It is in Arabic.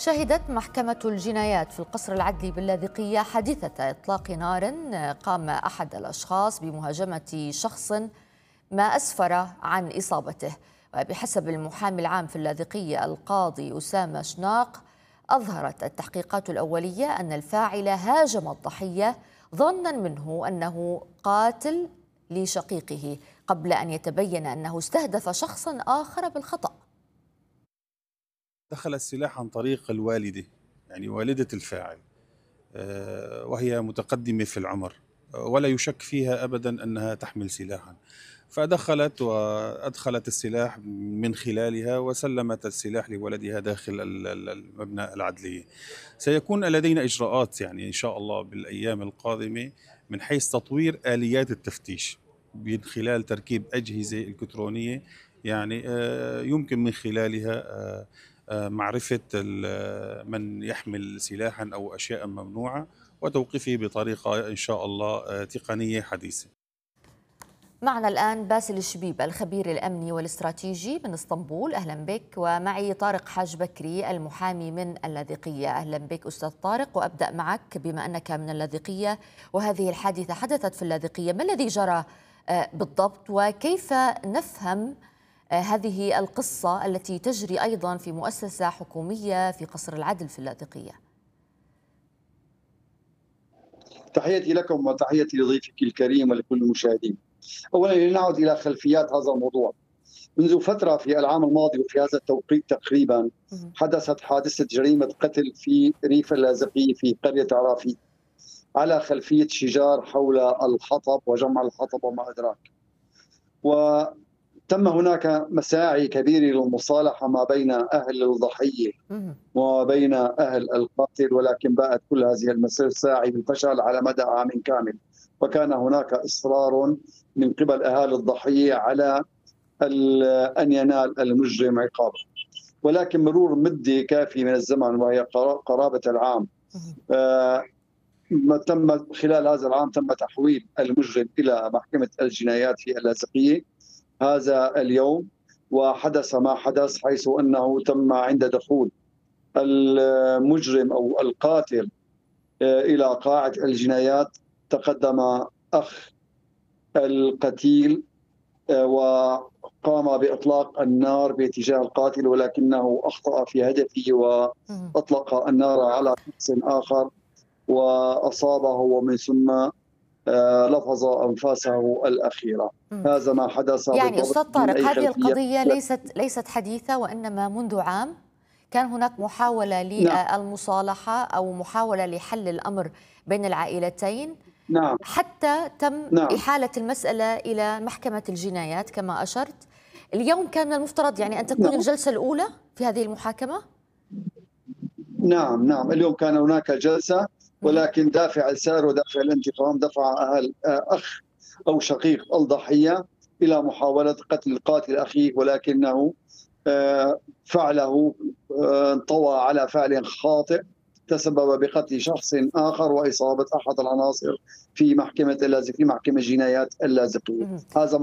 شهدت محكمة الجنايات في القصر العدلي باللاذقية حادثة إطلاق نار قام أحد الأشخاص بمهاجمة شخص ما أسفر عن إصابته. وبحسب المحامي العام في اللاذقية القاضي أسامة شناق، أظهرت التحقيقات الأولية أن الفاعل هاجم الضحية ظنا منه أنه قاتل لشقيقه، قبل أن يتبين أنه استهدف شخصا آخر بالخطأ. دخل السلاح عن طريق الوالدة، يعني والدة الفاعل، وهي متقدمة في العمر ولا يشك فيها أبدا أنها تحمل سلاحا، فدخلت وأدخلت السلاح من خلالها وسلمت السلاح لولدها داخل المبنى العدلية. سيكون لدينا إجراءات يعني إن شاء الله بالأيام القادمة من حيث تطوير آليات التفتيش من خلال تركيب أجهزة إلكترونية، يعني يمكن من خلالها معرفة من يحمل سلاحا أو أشياء ممنوعة وتوقيفه بطريقة إن شاء الله تقنية حديثة. معنا الآن باسل الشبيب الخبير الأمني والاستراتيجي من اسطنبول. أهلا بك. ومعي طارق حاج بكري المحامي من اللاذقية. أهلا بك أستاذ طارق، وأبدأ معك بما أنك من اللاذقية وهذه الحادثة حدثت في اللاذقية. ما الذي جرى بالضبط وكيف نفهم هذه القصة التي تجري أيضا في مؤسسة حكومية في قصر العدل في اللاذقية؟ تحياتي لكم وتحياتي لضيفك الكريم ولكل المشاهدين. أولا لنعود إلى خلفيات هذا الموضوع. منذ فترة في العام الماضي وفي هذا التوقيت تقريبا حدثت حادثة جريمة قتل في ريف اللاذقية في قرية عرافي على خلفية شجار حول الحطب وجمع الحطب وما أدراك. وتم هناك مساعي كبيرة للمصالحة ما بين أهل الضحية وبين أهل القاتل، ولكن باءت كل هذه المساعي بالفشل على مدى عام كامل. وكان هناك إصرار من قبل أهالي الضحية على أن ينال المجرم عقابه، ولكن مرور مدة كافية من الزمن وهي قرابة العام، تم خلال هذا العام تم تحويل المجرم إلى محكمة الجنايات في اللاذقية هذا اليوم، وحدث ما حدث حيث أنه تم عند دخول المجرم أو القاتل إلى قاعة الجنايات تقدم أخ القتيل وقام بإطلاق النار باتجاه القاتل، ولكنه أخطأ في هدفه وأطلق النار على شخص آخر وأصابه ومن ثم لفظ أنفاسه الأخيرة. هذا ما حدث. يعني أستاذ طارق، هذه القضية ليست حديثة وإنما منذ عام كان هناك محاولة للمصالحة أو محاولة لحل الأمر بين العائلتين. نعم. حتى تم إحالة المسألة إلى محكمة الجنايات كما أشرت. اليوم كان من المفترض يعني أن تكون الجلسة الأولى في هذه المحاكمة؟ نعم اليوم كان هناك جلسة، ولكن دافع الثار ودافع الانتقام دفع أخ أو شقيق الضحية إلى محاولة قتل القاتل أخيه، ولكنه فعله انطوى على فعل خاطئ تسبب بقتل شخص آخر وإصابة أحد العناصر في محكمة اللاذقية، في محكمة جنايات اللاذقية. هذا